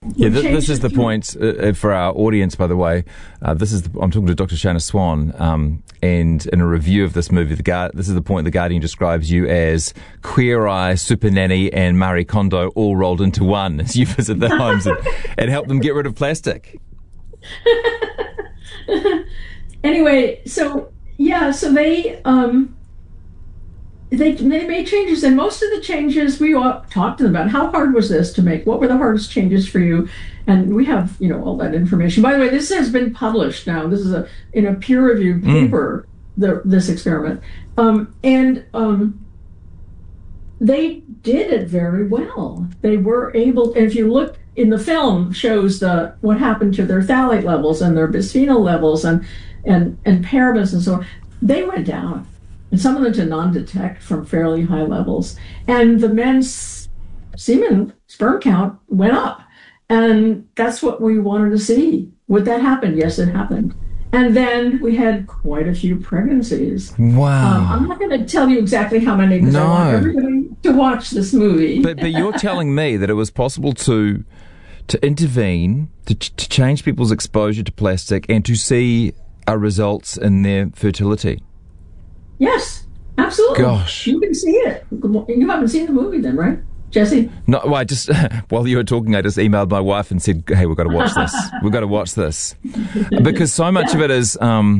Yeah, this is the point for our audience, by the way. I'm talking to Dr. Shanna Swan, and in a review of this movie, this is the point The Guardian describes you as Queer Eye, Super Nanny, and Marie Kondo all rolled into one as you visit their homes and help them get rid of plastic. Anyway, so they made changes, and most of the changes we all talked to them about. How hard was this to make? What were the hardest changes for you? And we have, all that information. By the way, this has been published now. This is in a peer-reviewed paper, this experiment. They did it very well. They were able, and if you look in the film, shows what happened to their phthalate levels and their bisphenol levels and parabens and so on. They went down. And some of them to non-detect from fairly high levels. And the men's sperm count went up. And that's what we wanted to see. Would that happen? Yes, it happened. And then we had quite a few pregnancies. Wow. I'm not going to tell you exactly how many, because I want everybody to watch this movie. But you're telling me that it was possible to intervene, to change people's exposure to plastic, and to see results in their fertility. Yes, absolutely. Gosh. You can see it. You haven't seen the movie then, right, Jesse? No, well, I just, while you were talking, I just emailed my wife and said, hey, we've got to watch this. We've got to watch this. Because so much of it is,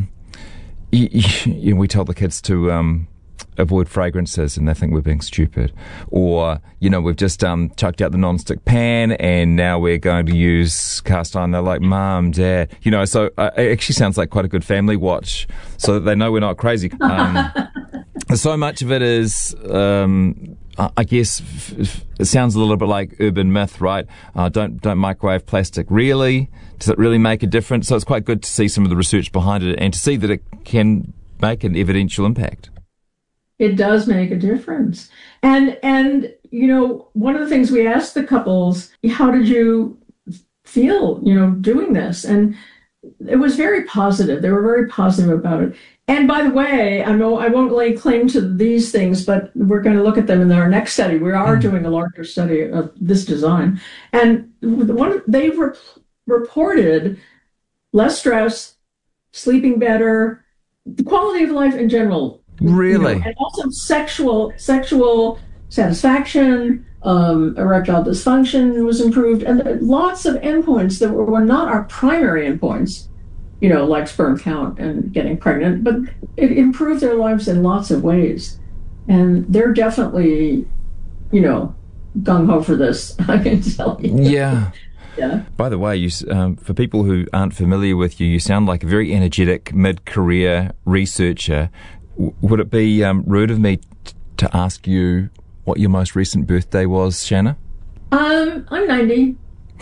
we tell the kids to avoid fragrances and they think we're being stupid. Or, we've just chucked out the non-stick pan and now we're going to use cast iron. They're like, Mom, Dad. So it actually sounds like quite a good family watch so that they know we're not crazy. So much of it is, I guess, it sounds a little bit like urban myth, right? Don't microwave plastic. Really? Does it really make a difference? So it's quite good to see some of the research behind it and to see that it can make an evidential impact. It does make a difference. And one of the things we asked the couples, how did you feel, doing this? And it was very positive. They were very positive about it. And by the way, I know I won't lay claim to these things, but we're going to look at them in our next study. We are doing a larger study of this design. And they reported less stress, sleeping better, the quality of life in general. Really? And also sexual satisfaction, erectile dysfunction was improved, and lots of endpoints that were not our primary endpoints, like sperm count and getting pregnant, but it improved their lives in lots of ways. And they're definitely, gung-ho for this, I can tell you. Yeah. Yeah. By the way, for people who aren't familiar with you, you sound like a very energetic mid-career researcher. Would it be rude of me to ask you what your most recent birthday was, Shanna? I'm 90.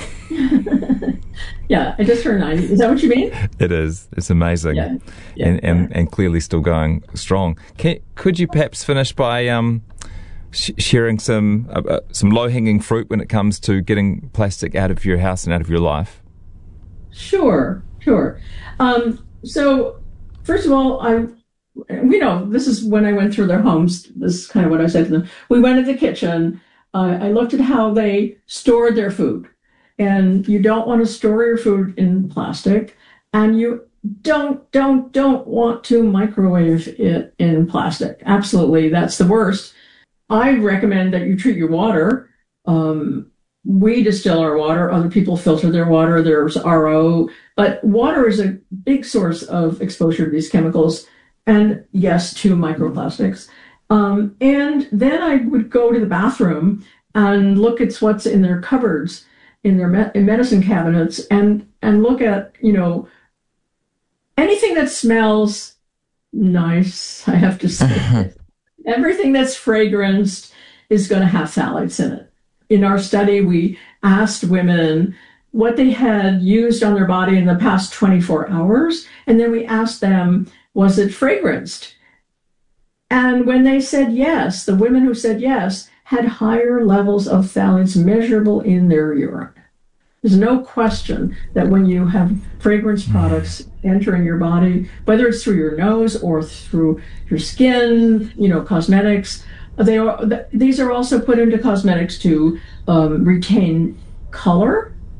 Yeah, I just turned 90. Is that what you mean? It is. It's amazing. Yeah. And clearly still going strong. Could you perhaps finish by sharing some low-hanging fruit when it comes to getting plastic out of your house and out of your life? Sure. So, first of all, this is when I went through their homes. This is kind of what I said to them. We went to the kitchen. I looked at how they stored their food. And you don't want to store your food in plastic. And you don't want to microwave it in plastic. Absolutely. That's the worst. I recommend that you treat your water. We distill our water. Other people filter their water. There's RO. But water is a big source of exposure to these chemicals. And yes, to microplastics. And then I would go to the bathroom and look at what's in their cupboards, in their medicine cabinets, and look at, anything that smells nice, I have to say. Everything that's fragranced is going to have phthalates in it. In our study, we asked women what they had used on their body in the past 24 hours, and then we asked them, was it fragranced? And when they said yes, the women who said yes had higher levels of phthalates measurable in their urine. There's no question that when you have fragrance products entering your body, whether it's through your nose or through your skin, cosmetics, these are also put into cosmetics to retain color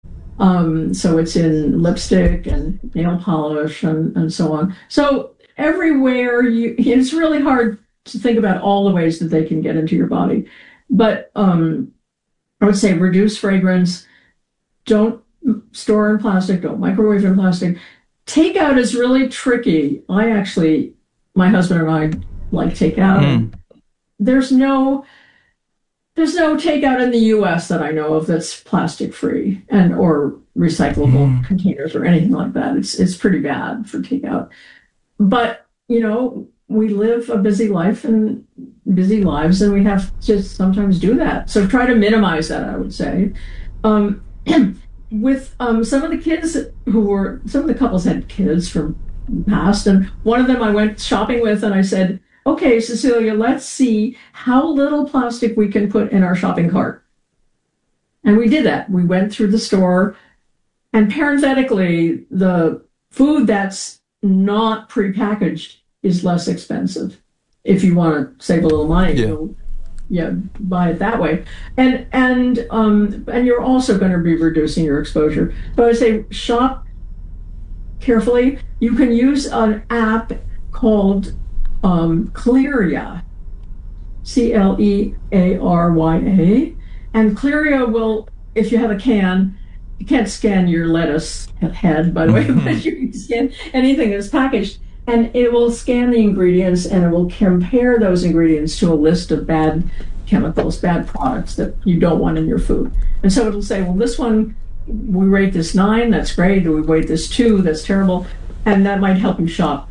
So it's in lipstick and nail polish and so on. So everywhere it's really hard to think about all the ways that they can get into your body. But I would say reduce fragrance. Don't store in plastic. Don't microwave in plastic. Takeout is really tricky. My husband and I like takeout. There's no takeout in the U.S. that I know of that's plastic free or recyclable containers or anything like that. It's pretty bad for takeout. But we live a busy life and busy lives, and we have to sometimes do that. So try to minimize that, I would say. With some of the couples had kids from the past, and one of them I went shopping with, and I said, okay, Cecilia, let's see how little plastic we can put in our shopping cart. And we did that. We went through the store, and parenthetically, the food that's not prepackaged is less expensive. If you want to save a little money, buy it that way. And you're also going to be reducing your exposure. But I would say shop carefully. You can use an app called Clearia, Clearya, and Clearia will, if you have a can, you can't scan your lettuce head, by the way, but you can scan anything that's packaged, and it will scan the ingredients, and it will compare those ingredients to a list of bad chemicals, bad products that you don't want in your food. And so it'll say, well, this one, we rate this 9, that's great, we rate this 2, that's terrible, and that might help you shop,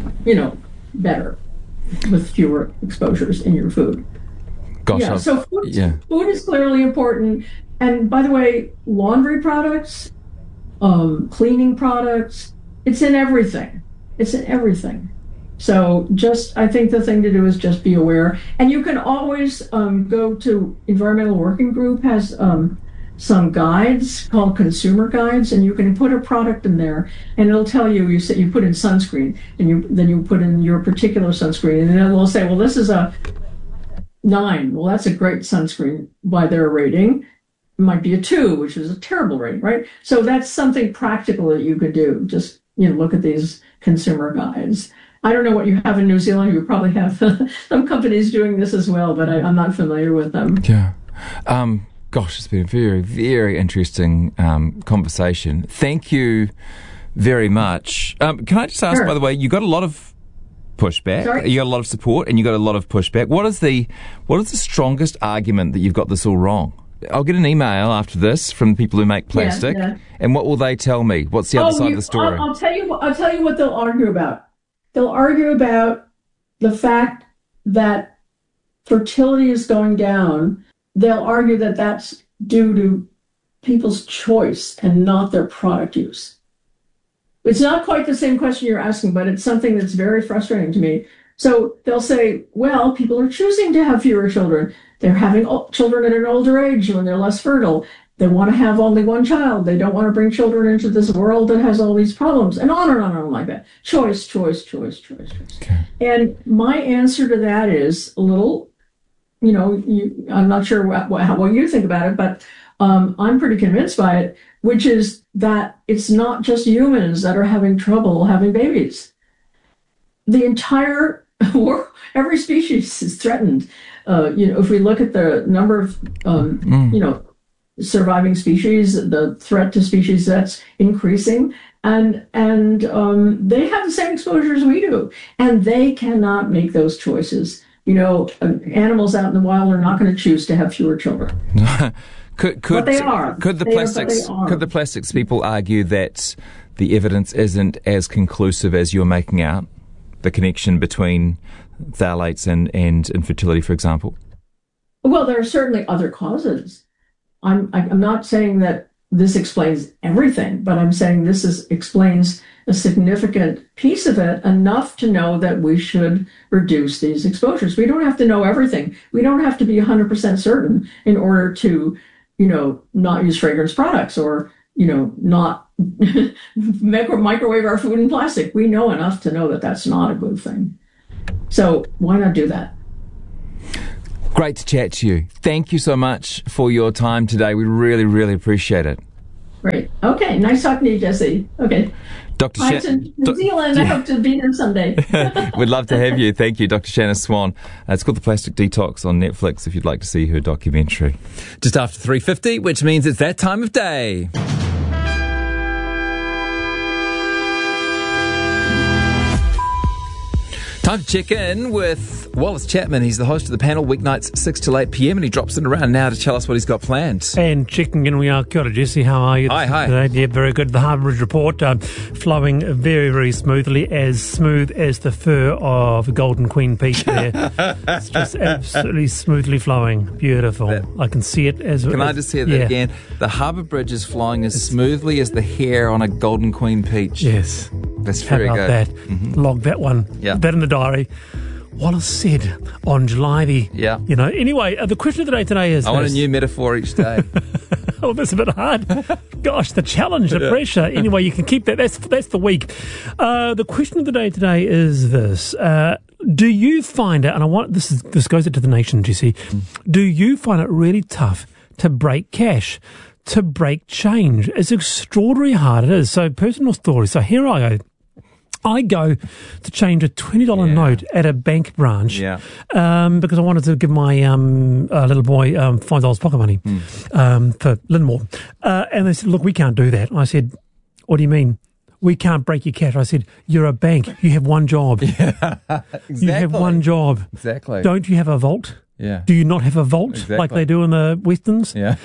better with fewer exposures in your food. Gosh, so food is clearly important. And by the way, laundry products, cleaning products, it's in everything. It's in everything. So I think the thing to do is just be aware. And you can always go to Environmental Working Group has some guides called consumer guides, and you can put a product in there, and it'll tell you. You put in sunscreen, and then you put in your particular sunscreen, and then it will say, well, this is a 9. Well, that's a great sunscreen by their rating. It might be a 2, which is a terrible rating, right? So that's something practical that you could do. Just look at these consumer guides. I don't know what you have in New Zealand. You probably have some companies doing this as well, but I'm not familiar with them. Yeah. Gosh, it's been a very, very interesting conversation. Thank you very much. Can I just ask, by the way, you got a lot of pushback. Sorry? You got a lot of support, and you got a lot of pushback. What is the strongest argument that you've got this all wrong? I'll get an email after this from people who make plastic, and what will they tell me? What's the other side of the story? I'll tell you what they'll argue about. They'll argue about the fact that fertility is going down. They'll argue that that's due to people's choice and not their product use. It's not quite the same question you're asking, but it's something that's very frustrating to me. So they'll say, well, people are choosing to have fewer children. They're having children at an older age when they're less fertile. They want to have only one child. They don't want to bring children into this world that has all these problems, and on and on and on like that. Choice. Okay. And my answer to that is a little, I'm not sure what you think about it, but I'm pretty convinced by it, which is that it's not just humans that are having trouble having babies. The entire world, every species is threatened. If we look at the number of, surviving species, the threat to species, that's increasing, and they have the same exposure as we do, and they cannot make those choices. Animals out in the wild are not going to choose to have fewer children. But they are. Could the plastics people argue that the evidence isn't as conclusive as you're making out? The connection between phthalates and infertility, for example? Well, there are certainly other causes. I'm not saying that this explains everything, but I'm saying this explains a significant piece of it, enough to know that we should reduce these exposures. We don't have to know everything. We don't have to be 100% certain in order to, not use fragrance products or, not microwave our food in plastic. We know enough to know that that's not a good thing. So why not do that? Great to chat to you. Thank you so much for your time today. We really, really appreciate it. Great. Okay. Nice talking to you, Jesse. Okay. Dr. Bye to New Zealand. I hope to be there someday. We'd love to have you. Thank you, Dr. Shanna Swan. It's called The Plastic Detox on Netflix if you'd like to see her documentary. Just after 3:50, which means it's that time of day. Time to check in with Wallace Chapman. He's the host of the panel weeknights 6 till 8 p.m. and he drops in around now to tell us what he's got planned. And checking in, we are. Kia ora, Jesse. How are you? Hi. Today? Yeah, very good. The Harbour Bridge report flowing very, very smoothly, as smooth as the fur of a Golden Queen peach there. It's just absolutely smoothly flowing. Beautiful. I can see it as... Can I just hear that again? The Harbour Bridge is flowing as smoothly as the hair on a Golden Queen peach. Yes. That's very good. How about that? Mm-hmm. Log that one. Yeah. That in the diary. Wallace said on July the... Yeah. You know, anyway, the question of the day today is... I want a new metaphor each day. Oh, that's a bit hard. Gosh, the challenge, the pressure. Anyway, you can keep that. That's the week. The question of the day today is this. Do you find it, and I want this goes out to the nation, Jesse, do you find it really tough to break cash, to break change? It's extraordinarily hard it is. So personal story. So here I go. I go to change a $20 note at a bank branch because I wanted to give my little boy $5 pocket money for Linmore. And they said, look, we can't do that. And I said, what do you mean? We can't break your cash. I said, you're a bank. You have one job. Yeah, exactly. You have one job. Exactly. Don't you have a vault? Yeah. Do you not have a vault like they do in the Westerns? Yeah.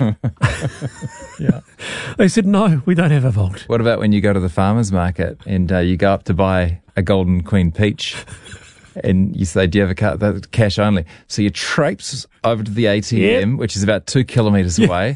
Yeah. They said, no, we don't have a vault. What about when you go to the farmer's market and you go up to buy a Golden Queen peach and you say, do you have a cash only? So you traipse over to the ATM, which is about 2 kilometres away.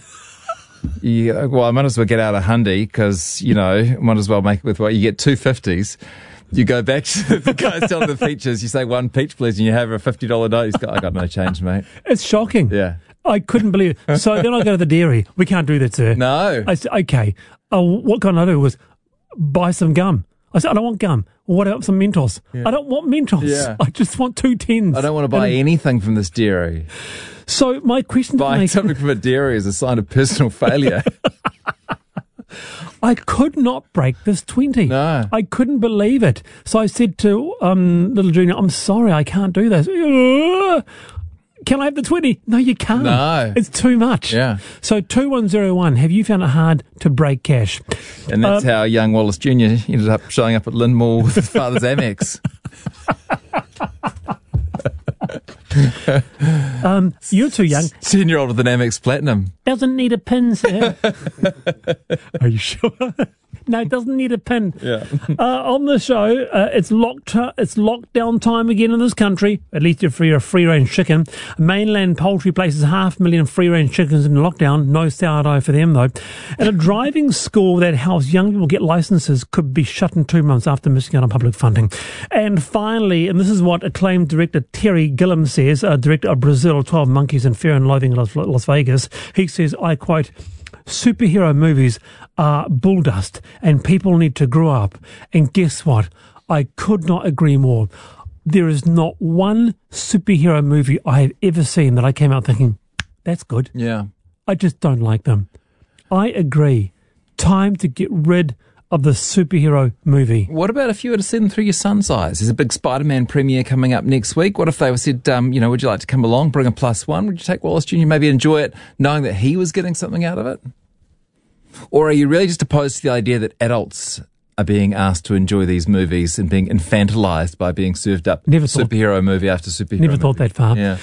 Well, I might as well get out a hundy because, might as well make it with what you get 2 50s. You go back to the guy selling the peaches, you say 1 peach please, and you have a $50 note. He's got, I got no change, mate. It's shocking. Yeah. I couldn't believe it. So then I go to the dairy. We can't do that, sir. No. I said, okay. What can I do was buy some gum. I said, I don't want gum. Well, what about some Mentos? Yeah. I don't want Mentos. Yeah. I just want 2 tins. I don't want to buy anything from this dairy. So my question... Buying something from a dairy is a sign of personal failure. I could not break this 20. No. I couldn't believe it. So I said to little Junior, I'm sorry, I can't do this. Can I have the 20? No, you can't. No. It's too much. Yeah. So 2101, have you found it hard to break cash? And that's how young Wallace Jr. ended up showing up at Linmore with his father's Amex. You're too young. 10-year-old with an Amex Platinum. Doesn't need a pin, sir. Are you sure? No, it doesn't need a pin. Yeah. On the show, it's lockdown time again in this country. At least if you're a free-range chicken. Mainland Poultry places 500,000 free-range chickens in lockdown. No sourdough for them, though. And a driving school that helps young people get licenses could be shut in 2 months after missing out on public funding. And finally, and this is what acclaimed director Terry Gilliam says, director of Brazil, 12 Monkeys and Fear and Loathing in Las Vegas. He says, I quote, superhero movies are bull dust and people need to grow up. And guess what? I could not agree more. There is not one superhero movie I have ever seen that I came out thinking, that's good. Yeah. I just don't like them. I agree. Time to get rid of the superhero movie. What about if you were to see them through your son's eyes? There's a big Spider-Man premiere coming up next week. What if they said, would you like to come along, bring a +1? Would you take Wallace Jr., maybe enjoy it, knowing that he was getting something out of it? Or are you really just opposed to the idea that adults are being asked to enjoy these movies and being infantilized by being served up superhero movie after superhero Never thought that far. Yeah.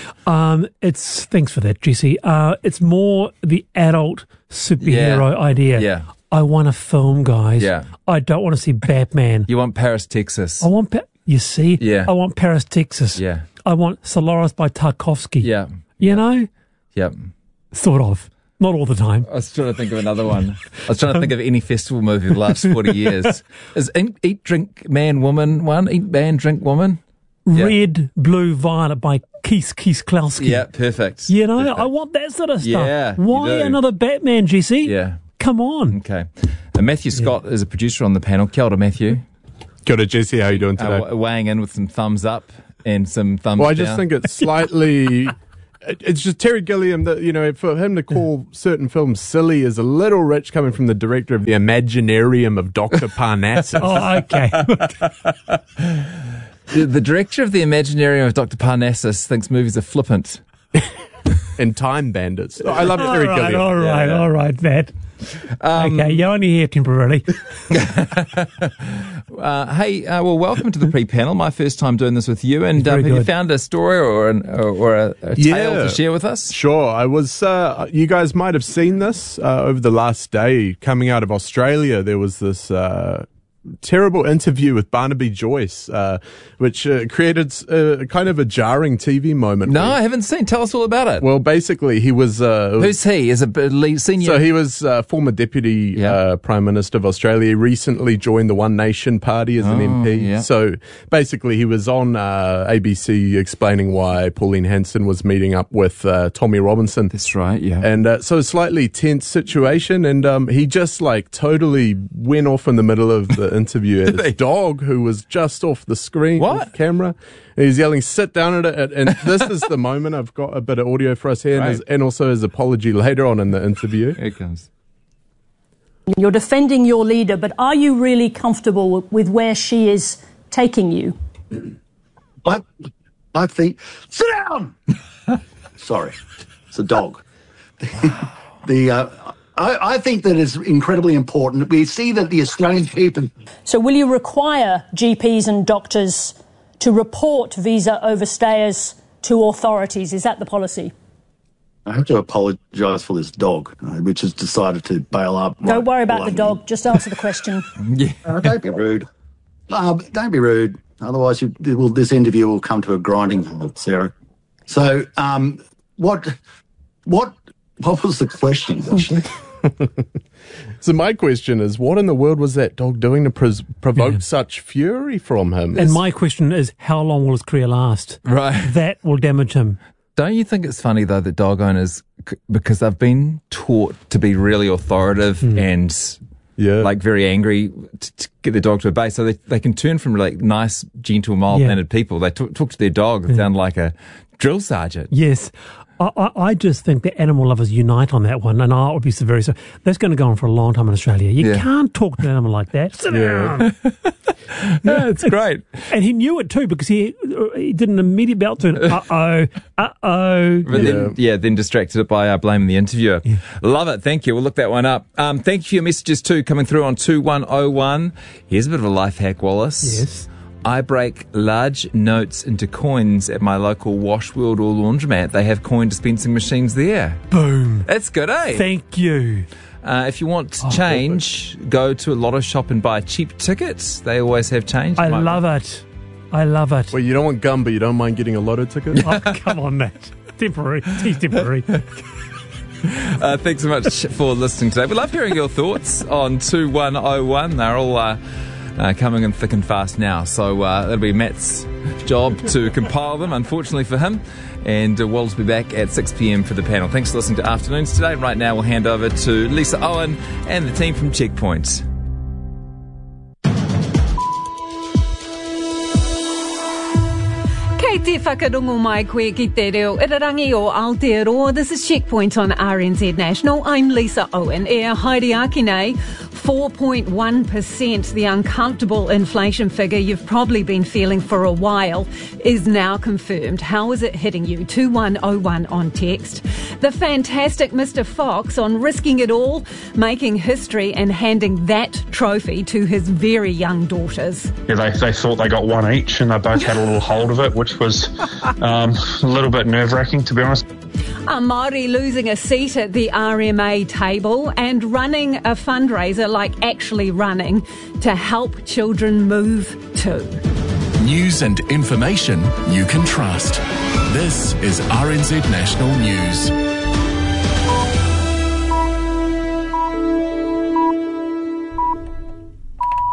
Thanks for that, Jesse. It's more the adult superhero idea. Yeah. I want a film, guys. Yeah. I don't want to see Batman. You want Paris, Texas. I want you see? Yeah. I want Paris, Texas. Yeah. I want Solaris by Tarkovsky. Yeah. You know? Yep. Sort of. Not all the time. I was trying to think of another one. I was trying to think of any festival movie of the last 40 years. Is Eat, Drink, Man, Woman one? Eat, Man, Drink, Woman? Red, Blue, Violet by Keith Klowski. Yeah, perfect. You know, perfect. I want that sort of stuff. Yeah, why another Batman, Jesse? Yeah. Come on. Okay. Matthew Scott is a producer on the panel. Kia ora, Matthew. Kia ora, Jesse. How are you doing today? Weighing in with some thumbs up and some thumbs down. Well, I just think it's slightly it's just Terry Gilliam that, for him to call certain films silly is a little rich coming from the director of The Imaginarium of Dr. Parnassus. Oh, okay. The director of The Imaginarium of Dr. Parnassus thinks movies are flippant. And Time Bandits. Oh, I love Terry Gilliam. All right, Matt. Okay, you're only here temporarily. Well, welcome to the pre-panel. My first time doing this with you. And have you found a story or a tale to share with us? Sure. I was. You guys might have seen this over the last day. Coming out of Australia, there was this terrible interview with Barnaby Joyce, which created kind of a jarring TV moment. No, I haven't seen. Tell us all about it. Well, basically, he was... Who's he? Is a lead senior? So he was former Deputy Prime Minister of Australia. He recently joined the One Nation Party as an MP. Yeah. So basically, he was on ABC explaining why Pauline Hanson was meeting up with Tommy Robinson. That's right, yeah. And so a slightly tense situation, and he just totally went off in the middle of the interview at his dog, who was just off the screen, off camera. And he's yelling, "Sit down!" And this is the moment. I've got a bit of audio for us here, and also his apology later on in the interview. Here it comes. You're defending your leader, but are you really comfortable with where she is taking you? I think... Sit down! Sorry, it's a dog. I think that it's incredibly important. We see that the Australian people... So will you require GPs and doctors to report visa overstayers to authorities? Is that the policy? I have to apologise for this dog, which has decided to bail up. Don't worry about the dog. Just answer the question. Don't be rude. Don't be rude. Otherwise, this interview will come to a grinding halt, Sarah. So, what was the question? So my question is, what in the world was that dog doing to provoke such fury from him? And my question is, how long will his career last? Right. That will damage him. Don't you think it's funny, though, that dog owners, because they've been taught to be really authoritative and very angry to get their dog to obey, so they can turn from nice, gentle, mild-mannered people. They talk to their dog and sound like a drill sergeant. Yes. I just think that animal lovers unite on that one, and I would be very sorry. That's going to go on for a long time in Australia. You can't talk to an animal like that. Sit down. No, it's great. And he knew it too, because he did an immediate belt to an uh-oh. But then distracted it by blaming the interviewer. Yeah. Love it. Thank you. We'll look that one up. Thank you for your messages too, coming through on 2101. Here's a bit of a life hack, Wallace. Yes. I break large notes into coins at my local Washworld or laundromat. They have coin dispensing machines there. Boom. That's good, eh? Thank you. If you want change, go to a lotto shop and buy cheap tickets. They always have change. I love it. I love it. Well, you don't want gum, but you don't mind getting a lotto ticket? Oh, come on, Matt. Temporary. He's temporary. Thanks so much for listening today. We love hearing your thoughts on 2101. They're all... coming in thick and fast now. So that'll be Matt's job to compile them, unfortunately for him. And Walls will be back at 6 p.m. for the panel. Thanks for listening to Afternoons today. Right now we'll hand over to Lisa Owen and the team from Checkpoint. Kei te whakarongo mai koe ki te reo irarangi o Aotearoa. This is Checkpoint on RNZ National. I'm Lisa Owen. Haere aki nei. 4.1%, the uncomfortable inflation figure you've probably been feeling for a while, is now confirmed. How is it hitting you? 2101 on text. The fantastic Mr. Fox on risking it all, making history and handing that trophy to his very young daughters. Yeah, they thought they got one each and they both had a little hold of it, which was a little bit nerve-wracking, to be honest. A Māori losing a seat at the RMA table and running a fundraiser, like actually running, to help children move too. News and information you can trust. This is RNZ National News.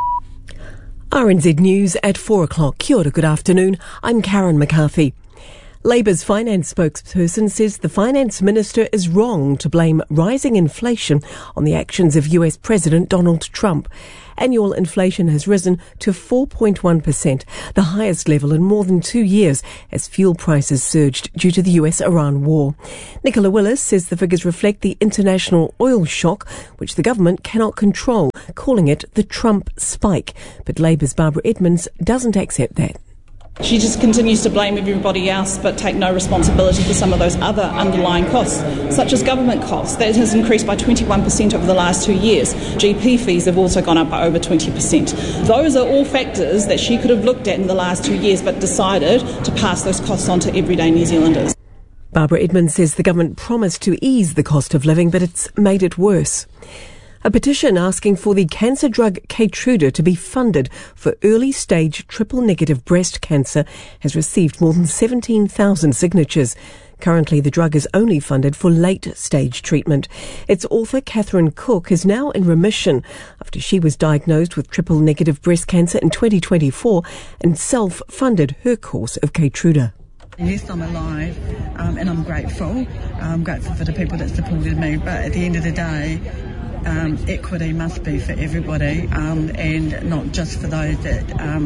RNZ News at 4 o'clock. Kia ora, good afternoon. I'm Karen McCarthy. Labour's finance spokesperson says the finance minister is wrong to blame rising inflation on the actions of US President Donald Trump. Annual inflation has risen to 4.1%, the highest level in more than 2 years, as fuel prices surged due to the US-Iran war. Nicola Willis says the figures reflect the international oil shock, which the government cannot control, calling it the Trump spike. But Labour's Barbara Edmonds doesn't accept that. She just continues to blame everybody else but take no responsibility for some of those other underlying costs, such as government costs. That has increased by 21% over the last 2 years. GP fees have also gone up by over 20%. Those are all factors that she could have looked at in the last 2 years but decided to pass those costs on to everyday New Zealanders. Barbara Edmonds says the government promised to ease the cost of living, but it's made it worse. A petition asking for the cancer drug Keytruda to be funded for early-stage triple-negative breast cancer has received more than 17,000 signatures. Currently, the drug is only funded for late-stage treatment. Its author, Catherine Cook, is now in remission after she was diagnosed with triple-negative breast cancer in 2024 and self-funded her course of Keytruda. Yes, I'm alive, and I'm grateful. I'm grateful for the people that supported me, but at the end of the day, equity must be for everybody, and not just for those that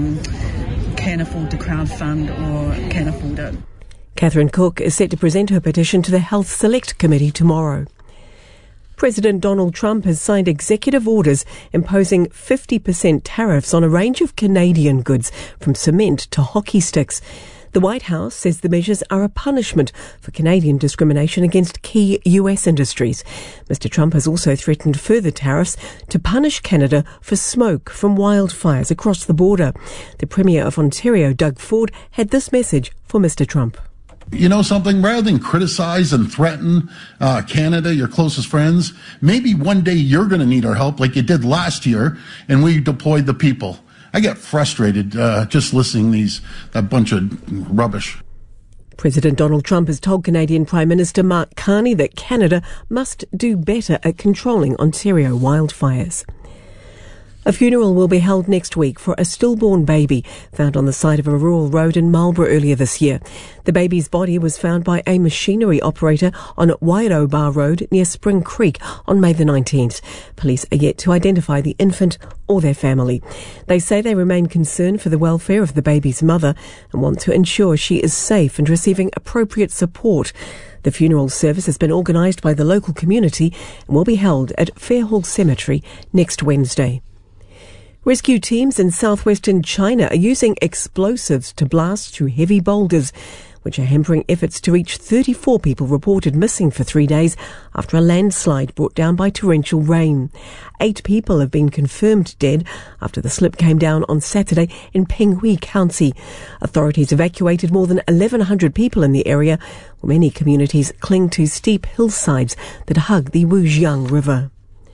can afford to crowdfund or can afford it. Catherine Cook is set to present her petition to the Health Select Committee tomorrow. President Donald Trump has signed executive orders imposing 50% tariffs on a range of Canadian goods, from cement to hockey sticks. The White House says the measures are a punishment for Canadian discrimination against key US industries. Mr. Trump has also threatened further tariffs to punish Canada for smoke from wildfires across the border. The Premier of Ontario, Doug Ford, had this message for Mr. Trump. You know something, rather than criticize and threaten Canada, your closest friends, maybe one day you're going to need our help like you did last year, and we deployed the people. I get frustrated just listening to that bunch of rubbish. President Donald Trump has told Canadian Prime Minister Mark Carney that Canada must do better at controlling Ontario wildfires. A funeral will be held next week for a stillborn baby found on the side of a rural road in Marlborough earlier this year. The baby's body was found by a machinery operator on Wairo Bar Road near Spring Creek on May the 19th. Police are yet to identify the infant or their family. They say they remain concerned for the welfare of the baby's mother and want to ensure she is safe and receiving appropriate support. The funeral service has been organised by the local community and will be held at Fairhall Cemetery next Wednesday. Rescue teams in southwestern China are using explosives to blast through heavy boulders, which are hampering efforts to reach 34 people reported missing for 3 days after a landslide brought down by torrential rain. 8 people have been confirmed dead after the slip came down on Saturday in Penghui County. Authorities evacuated more than 1,100 people in the area, where many communities cling to steep hillsides that hug the Wujiang River.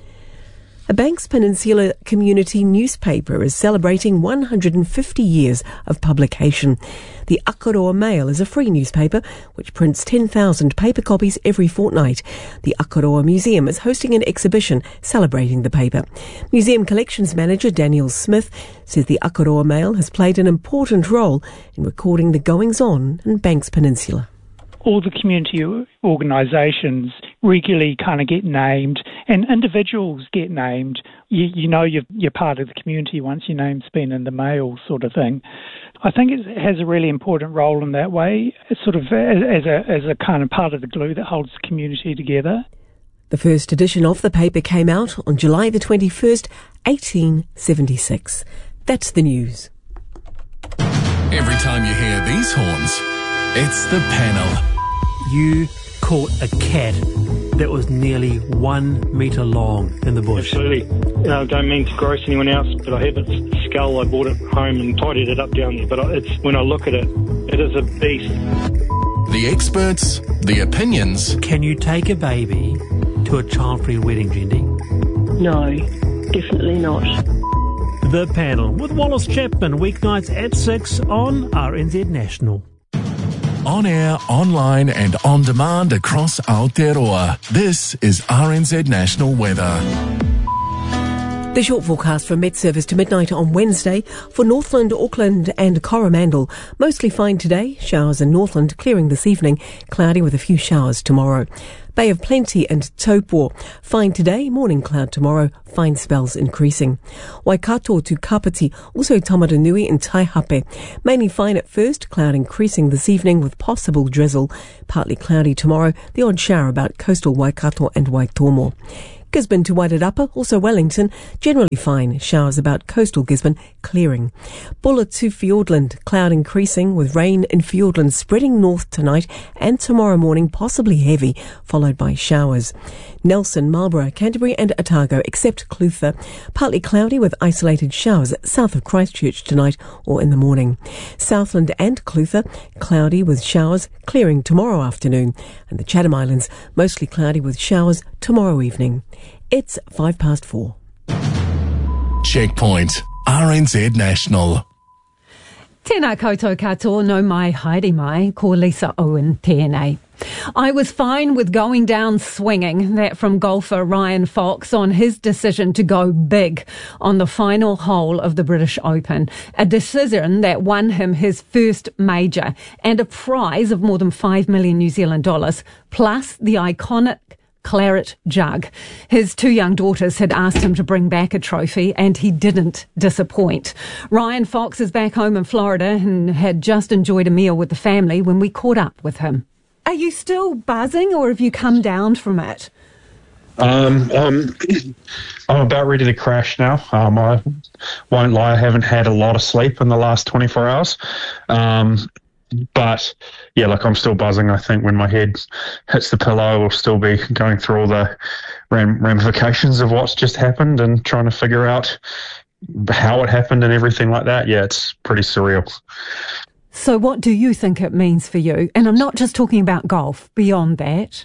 A Banks Peninsula community newspaper is celebrating 150 years of publication. The Akaroa Mail is a free newspaper which prints 10,000 paper copies every fortnight. The Akaroa Museum is hosting an exhibition celebrating the paper. Museum Collections Manager Daniel Smith says the Akaroa Mail has played an important role in recording the goings-on in Banks Peninsula. All the community organisations regularly kind of get named, and individuals get named. You know you're part of the community once your name's been in the mail, sort of thing. I think it has a really important role in that way, sort of as a kind of part of the glue that holds the community together. The first edition of the paper came out on July the 21st, 1876. That's the news. Every time you hear these horns, it's the panel. You caught a cat that was nearly 1 metre long in the bush. Absolutely. I don't mean to gross anyone else, but I have its skull. I brought it home and tidied it up down there. But when I look at it, it is a beast. The experts, the opinions. Can you take a baby to a child-free wedding, Jendi? No, definitely not. The Panel with Wallace Chapman, weeknights at 6 on RNZ National. On air, online and on demand across Aotearoa. This is RNZ National Weather. The short forecast from Met Service to midnight on Wednesday for Northland, Auckland and Coromandel. Mostly fine today, showers in Northland, clearing this evening, cloudy with a few showers tomorrow. Bay of Plenty and Taupo, fine today, morning cloud tomorrow, fine spells increasing. Waikato to Kapiti, also Tamaranui and Taihape, mainly fine at first, cloud increasing this evening with possible drizzle, partly cloudy tomorrow, the odd shower about coastal Waikato and Waitomo. Gisborne to Wairarapa, also Wellington, generally fine, showers about coastal Gisborne, clearing. Bulla to Fiordland, cloud increasing with rain in Fiordland spreading north tonight and tomorrow morning, possibly heavy, followed by showers. Nelson, Marlborough, Canterbury and Otago, except Clutha, partly cloudy with isolated showers south of Christchurch tonight or in the morning. Southland and Clutha, cloudy with showers, clearing tomorrow afternoon. And the Chatham Islands, mostly cloudy with showers tomorrow evening. It's 4:05. Checkpoint, RNZ National. Tēnā koutou katoa, no mai haere mai, ko Lisa Owen tēnei. I was fine with going down swinging. That from golfer Ryan Fox on his decision to go big on the final hole of the British Open. A decision that won him his first major and a prize of more than 5 million New Zealand dollars, plus the iconic claret jug. His two young daughters had asked him to bring back a trophy and he didn't disappoint. Ryan Fox is back home in Florida and had just enjoyed a meal with the family when we caught up with him. Are you still buzzing or have you come down from it? I'm about ready to crash now. I won't lie, I haven't had a lot of sleep in the last 24 hours. But yeah, like I'm still buzzing. I think when my head hits the pillow, we'll still be going through all the ramifications of what's just happened and trying to figure out how it happened and everything like that. Yeah, it's pretty surreal. So what do you think it means for you? And I'm not just talking about golf, beyond that.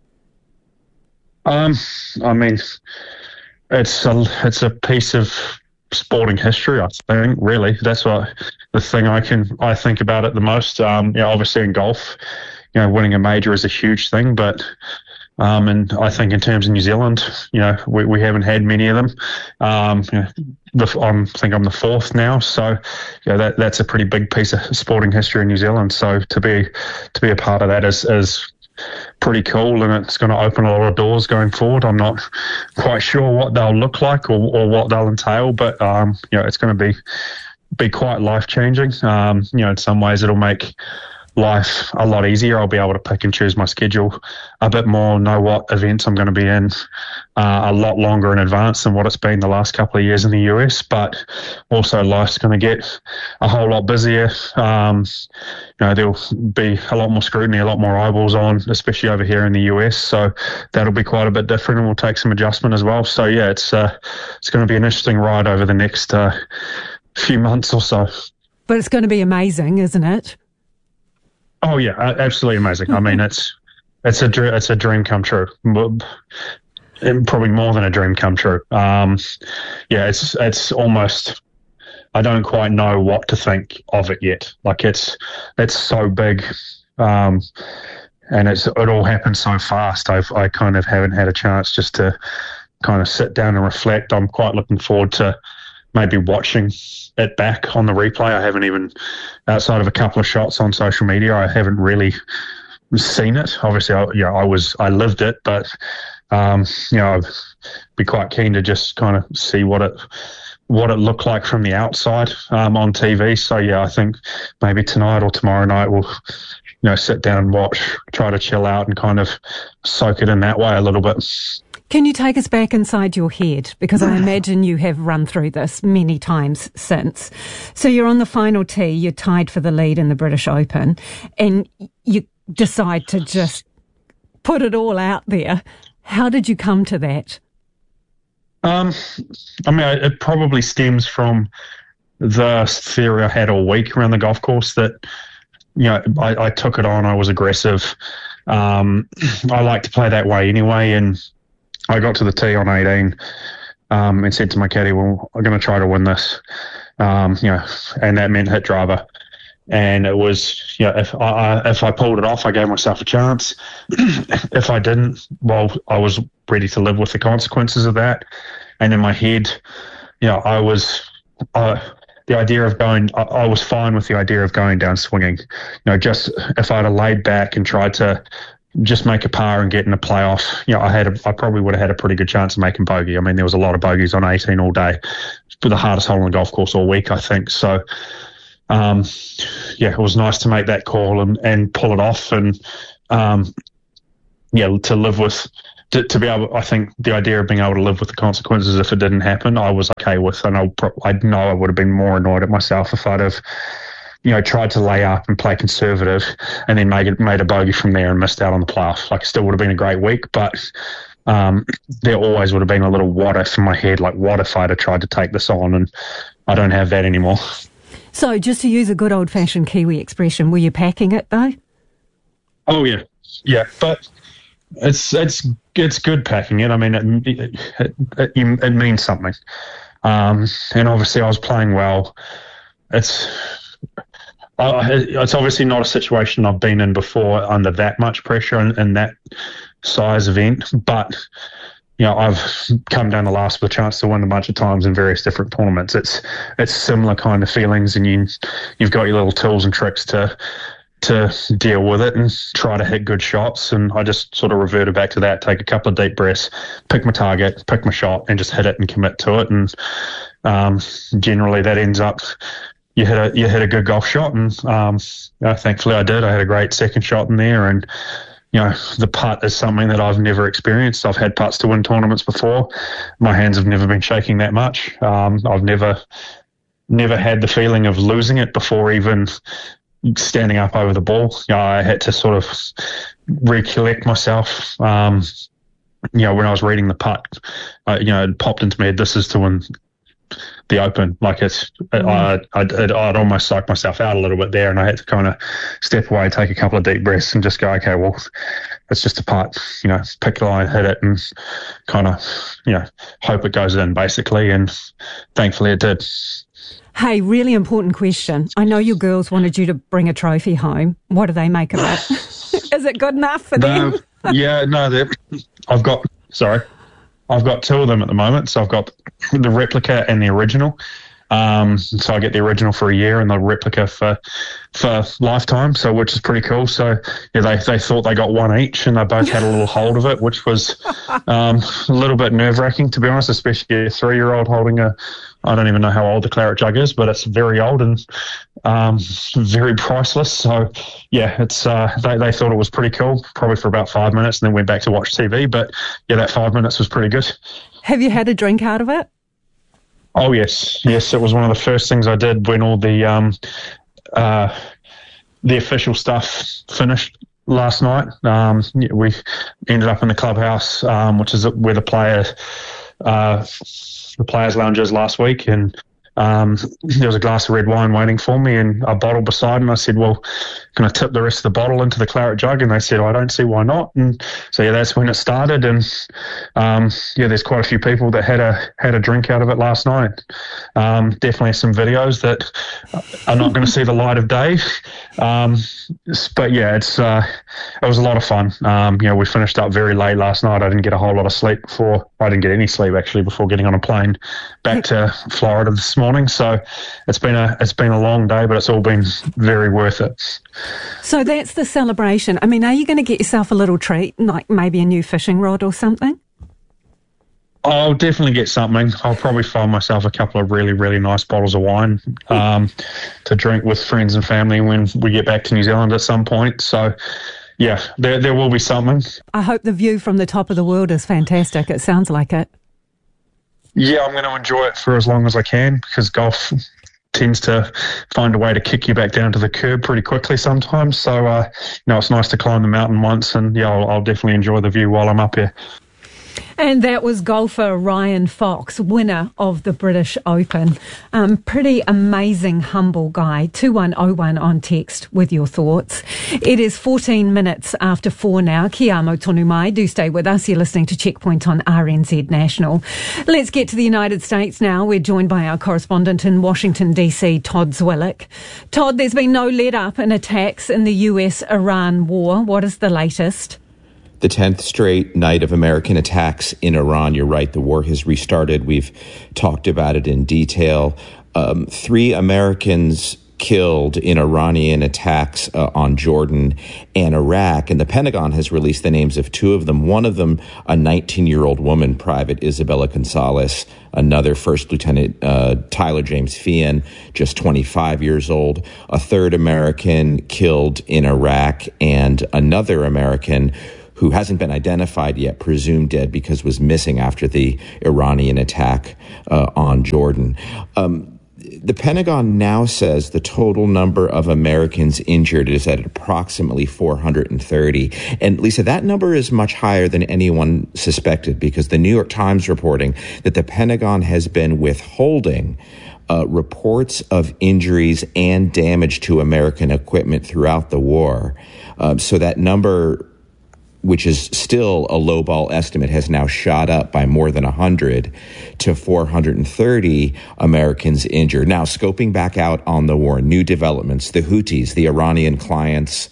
I mean, it's a piece of sporting history, I think, really. That's what the thing I think about it the most. Obviously in golf, winning a major is a huge thing, but and I think in terms of New Zealand, we haven't had many of them. I think I'm the fourth now, so that's a pretty big piece of sporting history in New Zealand. So to be a part of that is pretty cool, and it's going to open a lot of doors going forward. I'm not quite sure what they'll look like or what they'll entail, but it's going to be quite life changing. In some ways it'll make life a lot easier. I'll be able to pick and choose my schedule a bit more, know what events I'm going to be in a lot longer in advance than what it's been the last couple of years in the US, but also life's going to get a whole lot busier. There'll be a lot more scrutiny, a lot more eyeballs on, especially over here in the US, so that'll be quite a bit different and we'll take some adjustment as well. So yeah, it's going to be an interesting ride over the next few months or so. But it's going to be amazing, isn't it? Oh yeah, absolutely amazing. I mean, it's a dream come true, and probably more than a dream come true. It's almost, I don't quite know what to think of it yet. Like it's so big, and it all happened so fast. I kind of haven't had a chance just to kind of sit down and reflect. I'm quite looking forward to maybe watching it back on the replay. I haven't even, outside of a couple of shots on social media, I haven't really seen it. Obviously, I lived it, but I'd be quite keen to just kind of see what it looked like from the outside on TV. So yeah, I think maybe tonight or tomorrow night we'll sit down and watch, try to chill out and kind of soak it in that way a little bit. Can you take us back inside your head? Because I imagine you have run through this many times since. So you're on the final tee, you're tied for the lead in the British Open, and you decide to just put it all out there. How did you come to that? It probably stems from the theory I had all week around the golf course that, I took it on, I was aggressive. I like to play that way anyway, and I got to the tee on 18 and said to my caddy, well, I'm going to try to win this, and that meant hit driver. And it was, if I pulled it off, I gave myself a chance. If I didn't, well, I was ready to live with the consequences of that. And in my head, I was fine with the idea of going down swinging. Just if I'd have laid back and tried to just make a par and get in a playoff, I probably would have had a pretty good chance of making bogey. I mean, there was a lot of bogeys on 18 all day, for the hardest hole on the golf course all week, I think. So, it was nice to make that call and pull it off, and to live with. To be able, I think the idea of being able to live with the consequences if it didn't happen, I was okay with. And I know I would have been more annoyed at myself if I'd have, tried to lay up and play conservative and then made a bogey from there and missed out on the playoff. Like, it still would have been a great week, but there always would have been a little what if in my head, like, what if I'd have tried to take this on? And I don't have that anymore. So, just to use a good old-fashioned Kiwi expression, were you packing it though? Oh yeah, but it's good packing it. I mean, it means something. And obviously I was playing well. It's obviously not a situation I've been in before under that much pressure and that size event, but I've come down the last with a chance to win a bunch of times in various different tournaments. It's similar kind of feelings, and you've got your little tools and tricks to deal with it and try to hit good shots. And I just sort of reverted back to that, take a couple of deep breaths, pick my target, pick my shot, and just hit it and commit to it. And generally that ends up you hit a good golf shot, and thankfully I did. I had a great second shot in there, and the putt is something that I've never experienced. I've had putts to win tournaments before. My hands have never been shaking that much. I've never had the feeling of losing it before even standing up over the ball. I had to sort of recollect myself. When I was reading the putt, it popped into my head, this is to win the Open. Like I'd almost psyched myself out a little bit there, and I had to kind of step away, take a couple of deep breaths, and just go, okay, well, it's just a putt. Pick the line, hit it, and kind of, hope it goes in, basically. And thankfully it did. Hey, really important question. I know your girls wanted you to bring a trophy home. What do they make of it? Is it good enough for them? I've got two of them at the moment. So I've got the replica and the original. So I get the original for a year and the replica for lifetime, so which is pretty cool. So they thought they got one each, and they both had a little hold of it, which was a little bit nerve-wracking, to be honest, especially a 3-year-old holding I don't even know how old the claret jug is, but it's very old and very priceless. So it's they thought it was pretty cool, probably for about 5 minutes, and then went back to watch TV. But that 5 minutes was pretty good. Have you had a drink out of it? Oh yes, it was one of the first things I did when all the official stuff finished last night. We ended up in the clubhouse, which is where the players' lounge is last week, and there was a glass of red wine waiting for me and a bottle beside, and I said, well, can I tip the rest of the bottle into the claret jug? And they said, I don't see why not. And so that's when it started. And there's quite a few people that had a drink out of it last night. Definitely some videos that are not going to see the light of day. But it was a lot of fun. We finished up very late last night. I didn't get a whole lot of sleep I didn't get any sleep actually before getting on a plane back to Florida this morning. So it's been a long day, but it's all been very worth it. So that's the celebration. I mean, are you going to get yourself a little treat, like maybe a new fishing rod or something? I'll definitely get something. I'll probably find myself a couple of really, really nice bottles of wine to drink with friends and family when we get back to New Zealand at some point. So, there will be something. I hope the view from the top of the world is fantastic. It sounds like it. Yeah, I'm going to enjoy it for as long as I can, because golf tends to find a way to kick you back down to the curb pretty quickly sometimes. So, it's nice to climb the mountain once, and I'll definitely enjoy the view while I'm up here. And that was golfer Ryan Fox, winner of the British Open. Pretty amazing, humble guy. 2101 on text with your thoughts. It is 14 minutes after 4 now. Kia amo tonu mai. Do stay with us. You're listening to Checkpoint on RNZ National. Let's get to the United States now. We're joined by our correspondent in Washington, D.C., Todd Zwillich. Todd, there's been no let-up in attacks in the US-Iran war. What is the latest? the 10th straight night of American attacks in Iran. You're right, the war has restarted. We've talked about it in detail. 3 Americans killed in Iranian attacks on Jordan and Iraq. And the Pentagon has released the names of 2 of them. One of them, a 19-year-old woman, Private Isabella Gonzalez. Another, First Lieutenant Tyler James Feehan, just 25 years old. A 3rd American killed in Iraq, and another American who hasn't been identified yet, presumed dead because was missing after the Iranian attack on Jordan. The Pentagon now says the total number of Americans injured is at approximately 430. And Lisa, that number is much higher than anyone suspected, because the New York Times reporting that the Pentagon has been withholding reports of injuries and damage to American equipment throughout the war. So that number, which is still a lowball estimate, has now shot up by more than 100 to 430 Americans injured. Now, scoping back out on the war, new developments. The Houthis, the Iranian clients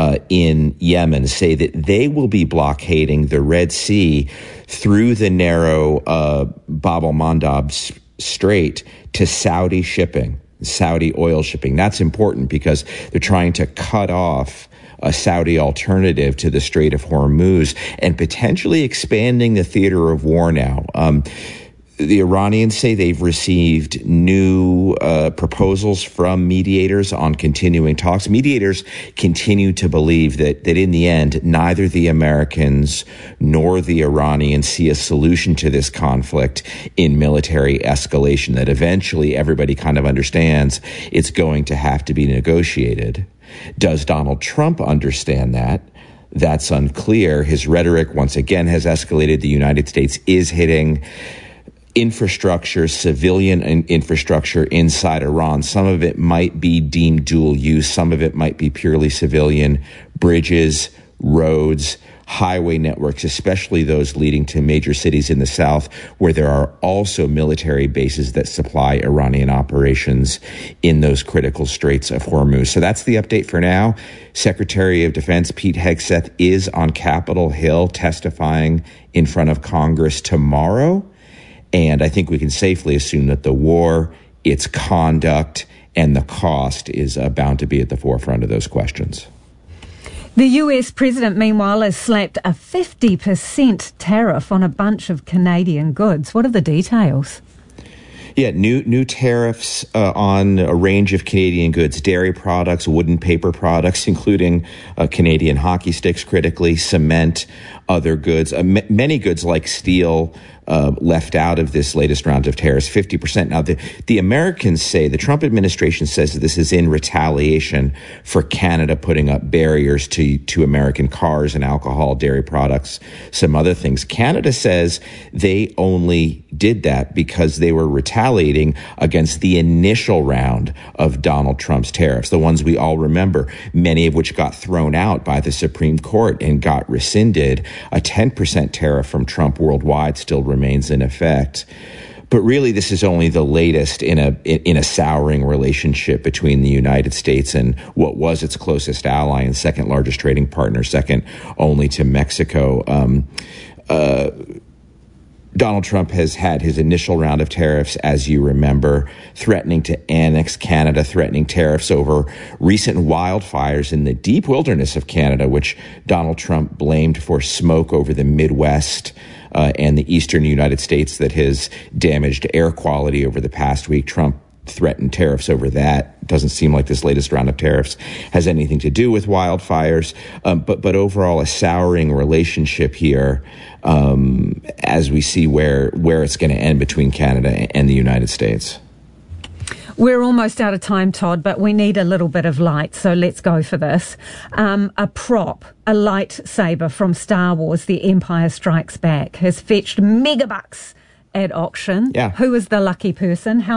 in Yemen, say that they will be blockading the Red Sea through the narrow Bab el-Mandab Strait to Saudi shipping, Saudi oil shipping. That's important because they're trying to cut off a Saudi alternative to the Strait of Hormuz and potentially expanding the theater of war now. The Iranians say they've received new proposals from mediators on continuing talks. Mediators continue to believe that in the end, neither the Americans nor the Iranians see a solution to this conflict in military escalation, that eventually everybody kind of understands it's going to have to be negotiated. Does Donald Trump understand that? That's unclear. His rhetoric, once again, has escalated. The United States is hitting infrastructure, civilian infrastructure inside Iran. Some of it might be deemed dual use. Some of it might be purely civilian. Bridges, roads, highway networks, especially those leading to major cities in the south, where there are also military bases that supply Iranian operations in those critical straits of Hormuz. So that's the update for now. Secretary of Defense Pete Hegseth is on Capitol Hill testifying in front of Congress tomorrow. And I think we can safely assume that the war, its conduct, and the cost is bound to be at the forefront of those questions. The US president, meanwhile, has slapped a 50% tariff on a bunch of Canadian goods. What are the details? Yeah, new tariffs on a range of Canadian goods, dairy products, wood and paper products, including Canadian hockey sticks, critically, cement, other goods, many goods like steel, left out of this latest round of tariffs, 50%. Now, the Americans say, the Trump administration says that this is in retaliation for Canada putting up barriers to American cars and alcohol, dairy products, some other things. Canada says they only did that because they were retaliating against the initial round of Donald Trump's tariffs, the ones we all remember, many of which got thrown out by the Supreme Court and got rescinded. A 10% tariff from Trump worldwide still remains in effect. But really, this is only the latest in a souring relationship between the United States and what was its closest ally and second largest trading partner, second only to Mexico. Donald Trump has had his initial round of tariffs, as you remember, threatening to annex Canada, threatening tariffs over recent wildfires in the deep wilderness of Canada, which Donald Trump blamed for smoke over the Midwest and the eastern United States that has damaged air quality over the past week. Trump threatened tariffs over that. Doesn't seem like this latest round of tariffs has anything to do with wildfires, but overall a souring relationship here as we see where it's going to end between Canada and the United States. We're almost out of time, Todd, but we need a little bit of light, so let's go for this. A prop, a lightsaber from Star Wars, The Empire Strikes Back, has fetched megabucks at auction. Yeah. Who is the lucky person? How